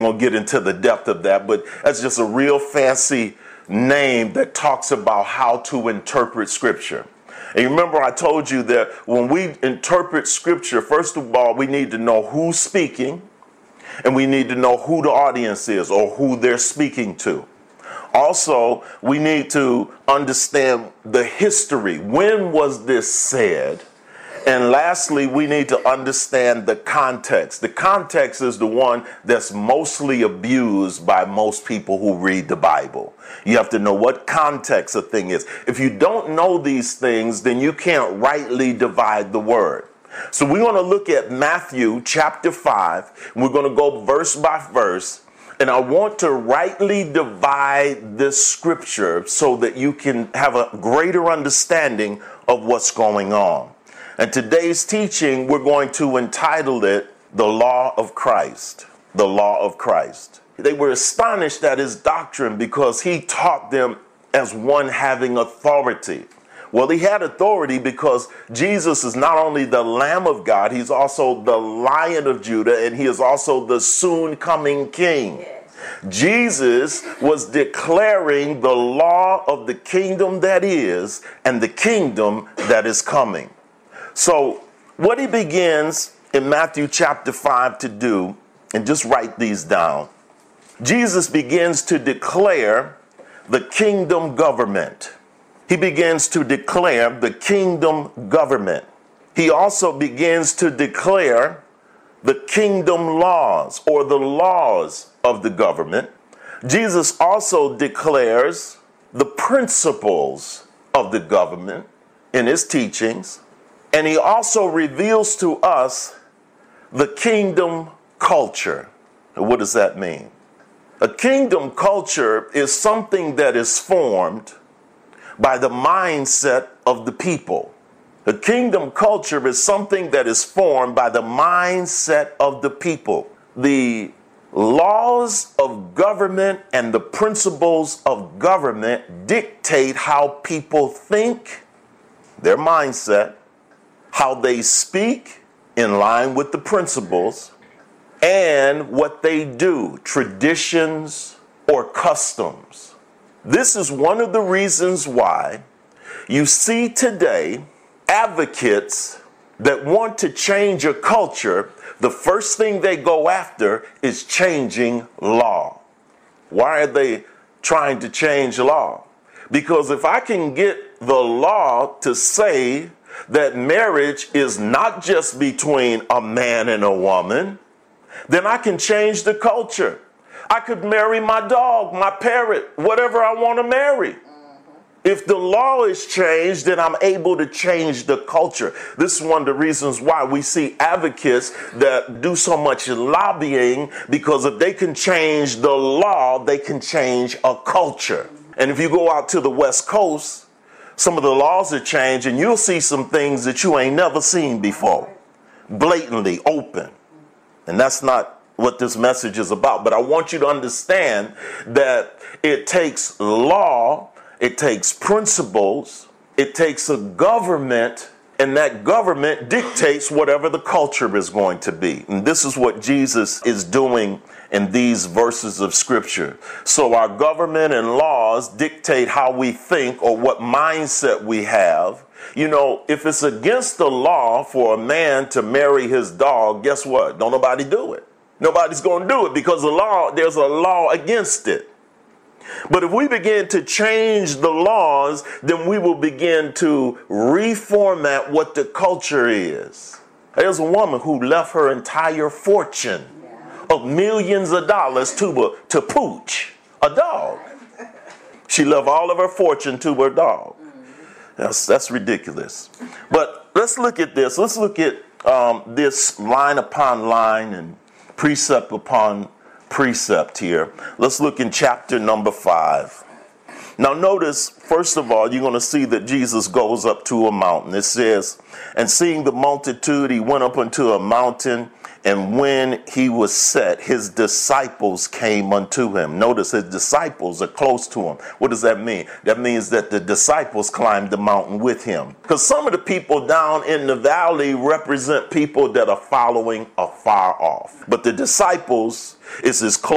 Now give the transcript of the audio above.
going to get into the depth of that, but that's just a real fancy name that talks about how to interpret Scripture. And you remember I told you that when we interpret Scripture, first of all, we need to know who's speaking, and we need to know who the audience is or who they're speaking to. Also, we need to understand the history. When was this said? And lastly, we need to understand the context. The context is the one that's mostly abused by most people who read the Bible. You have to know what context a thing is. If you don't know these things, then you can't rightly divide the word. So we're going to look at Matthew chapter 5. We're going to go verse by verse. And I want to rightly divide this scripture so that you can have a greater understanding of what's going on. And today's teaching, we're going to entitle it, The Law of Christ. The Law of Christ. They were astonished at his doctrine because he taught them as one having authority. Well, he had authority because Jesus is not only the Lamb of God, he's also the Lion of Judah, and he is also the soon coming King. Jesus was declaring the law of the kingdom that is and the kingdom that is coming. So what he begins in Matthew chapter 5 to do, and just write these down, Jesus begins to declare the kingdom government. He begins to declare the kingdom government. He also begins to declare the kingdom laws or the laws of the government. Jesus also declares the principles of the government in his teachings. And he also reveals to us the kingdom culture. What does that mean? A kingdom culture is something that is formed by the mindset of the people. A kingdom culture is something that is formed by the mindset of the people. The laws of government and the principles of government dictate how people think, their mindset, how they speak in line with the principles, and what they do, traditions or customs. This is one of the reasons why you see today advocates that want to change a culture. The first thing they go after is changing law. Why are they trying to change law? Because if I can get the law to say that marriage is not just between a man and a woman, then I can change the culture. I could marry my dog, my parrot, whatever I want to marry. If the law is changed, then I'm able to change the culture. This is one of the reasons why we see advocates that do so much lobbying, because if they can change the law, they can change a culture. And if you go out to the West Coast, some of the laws have changed, and you'll see some things that you ain't never seen before. Blatantly open. And that's not what this message is about. But I want you to understand that it takes law, it takes principles, it takes a government, and that government dictates whatever the culture is going to be. And this is what Jesus is doing in these verses of scripture. So our government and laws dictate how we think or what mindset we have. You know, if it's against the law for a man to marry his dog, guess what? Don't nobody do it. Nobody's going to do it because there's a law against it. But if we begin to change the laws, then we will begin to reformat what the culture is. There's a woman who left her entire fortune of millions of dollars to pooch a dog. She left all of her fortune to her dog. That's ridiculous. But let's look at this. Let's look at this line upon line and precept upon precept here. Let's look in chapter number 5. Now notice, first of all, you're going to see that Jesus goes up to a mountain. It says, and seeing the multitude, he went up unto a mountain, and when he was set, his disciples came unto him. Notice his disciples are close to him. What does that mean? That means that the disciples climbed the mountain with him. Because some of the people down in the valley represent people that are following afar off. But the disciples is his close